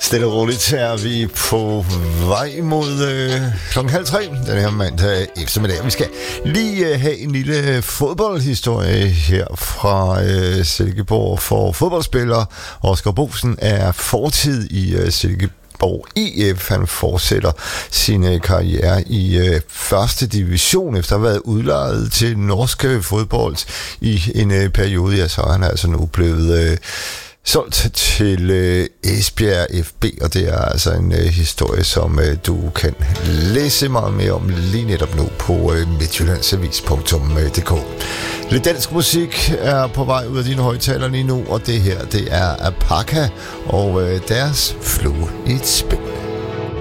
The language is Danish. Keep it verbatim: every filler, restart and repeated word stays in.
Stille og roligt er vi på vej mod øh, klokken halv tre, den her mandag eftermiddag. Vi skal lige øh, have en lille fodboldhistorie her fra øh, Silkeborg for fodboldspiller. Oscar Boesen er fortid i øh, Silkeborg I F. Han fortsætter sin øh, karriere i øh, første division efter at have været udlejet til norsk fodbold i en øh, periode. Ja, så er han altså nu blevet Øh, solgt til øh, Esbjerg F B, og det er altså en øh, historie, som øh, du kan læse meget mere om lige netop nu på øh, midtjyllandsavis punktum d k. Lidt dansk musik er på vej ud af dine højttaler lige nu, og det her, det er Apaka og øh, deres Flue i et spil.